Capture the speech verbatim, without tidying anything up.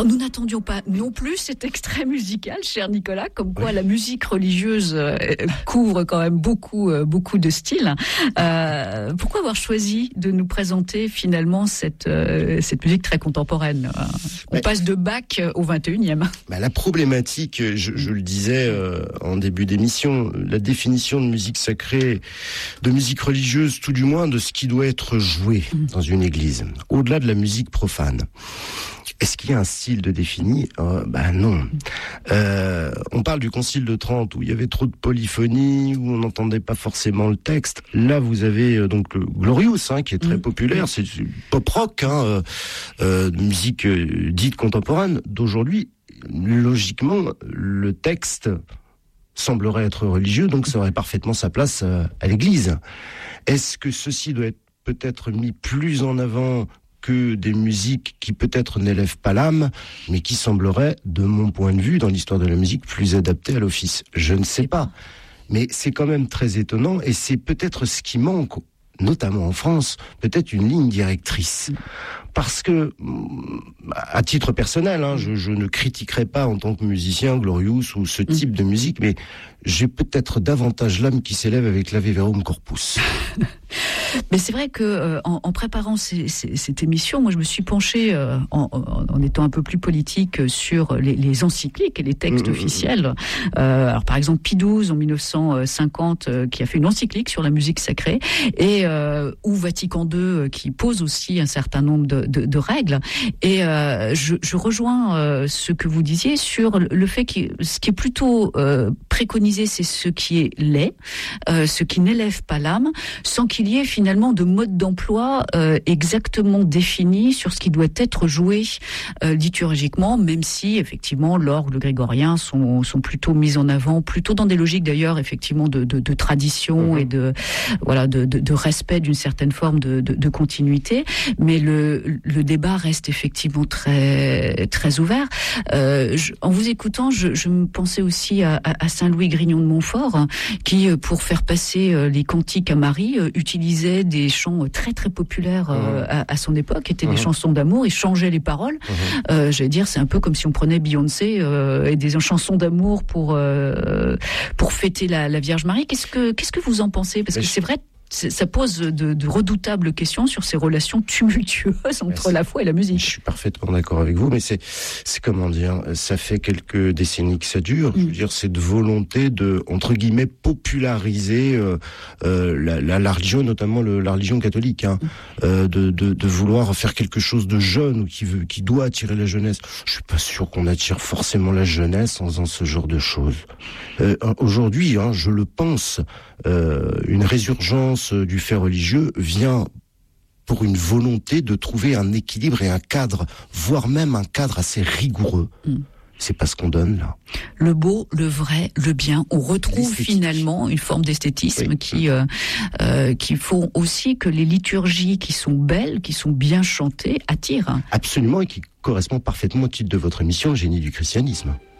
Alors nous n'attendions pas non plus cet extrait musical, cher Nicolas, comme quoi oui. la musique religieuse euh, couvre quand même beaucoup, euh, beaucoup de styles. Euh, pourquoi avoir choisi de nous présenter finalement cette, euh, cette musique très contemporaine ? On bah, passe de Bach au vingt et unième. Bah, la problématique, je, je le disais euh, en début d'émission, la définition de musique sacrée, de musique religieuse, tout du moins de ce qui doit être joué mmh. dans une église, au-delà de la musique profane. Est-ce qu'il y a un style de défini ? euh, Ben non. Euh, on parle du Concile de Trente où il y avait trop de polyphonie, où on n'entendait pas forcément le texte. Là, vous avez euh, donc le Glorious, hein, qui est très mmh. populaire. C'est du pop rock, hein, euh, euh, de musique euh, dite contemporaine d'aujourd'hui. Logiquement, le texte semblerait être religieux, donc ça aurait parfaitement sa place euh, à l'église. Est-ce que ceci doit être peut-être mis plus en avant que des musiques qui peut-être n'élèvent pas l'âme, mais qui sembleraient, de mon point de vue, dans l'histoire de la musique, plus adaptées à l'office? Je ne sais pas. Mais c'est quand même très étonnant, et c'est peut-être ce qui manque, notamment en France, peut-être une ligne directrice. Parce que, à titre personnel, hein, je, je ne critiquerai pas en tant que musicien Glorious ou ce type de musique, mais j'ai peut-être davantage l'âme qui s'élève avec l'Ave Verum Corpus. Mais c'est vrai que euh, en, en préparant ces, ces, cette émission, moi je me suis penchée, euh, en, en, en étant un peu plus politique, sur les, les encycliques et les textes mmh, officiels. Euh, alors par exemple Pie douze en dix-neuf cent cinquante, euh, qui a fait une encyclique sur la musique sacrée, et euh, ou Vatican deux, euh, qui pose aussi un certain nombre de, de, de règles. Et euh, je, je rejoins euh, ce que vous disiez sur le fait que ce qui est plutôt euh, préconisé, c'est ce qui est laid, euh, ce qui n'élève pas l'âme, sans qu'il y ait finalement de mode d'emploi euh, exactement défini sur ce qui doit être joué euh, liturgiquement, même si effectivement l'orgue, le grégorien sont, sont plutôt mis en avant, plutôt dans des logiques d'ailleurs effectivement de, de, de tradition mmh. et de voilà de, de, de respect d'une certaine forme de, de, de continuité. Mais le, le débat reste effectivement très très ouvert. Euh, je, en vous écoutant, je, je me pensais aussi à, à, à Saint-Louis Grignon de Montfort, hein, qui pour faire passer les cantiques à Marie utilisait des chants très très populaires euh, mmh. à, à son époque, étaient mmh. des chansons d'amour, et changeait les paroles. Mmh. Euh, j'allais dire, c'est un peu comme si on prenait Beyoncé euh, et des chansons d'amour pour euh, pour fêter la, la Vierge Marie. Qu'est-ce que qu'est-ce que vous en pensez ? Parce que c'est vrai. Ça pose de, de redoutables questions sur ces relations tumultueuses entre Merci. la foi et la musique. Je suis parfaitement d'accord avec vous, mais c'est, c'est comment dire, ça fait quelques décennies que ça dure. Mm. Je veux dire, cette volonté de, entre guillemets, populariser euh, euh, la, la, la religion, notamment le, la religion catholique, hein, mm. euh, de, de, de vouloir faire quelque chose de jeune ou qui veut, qui doit attirer la jeunesse. Je suis pas sûr qu'on attire forcément la jeunesse en faisant ce genre de choses. Euh, aujourd'hui, hein, je le pense, euh, une résurgence du fait religieux vient pour une volonté de trouver un équilibre et un cadre, voire même un cadre assez rigoureux. Mm. C'est pas ce qu'on donne là. Le beau, le vrai, le bien. On retrouve finalement une forme d'esthétisme oui. qui euh, euh, qui font aussi que les liturgies qui sont belles, qui sont bien chantées, attirent. Absolument, et qui correspond parfaitement au titre de votre émission, le génie du christianisme.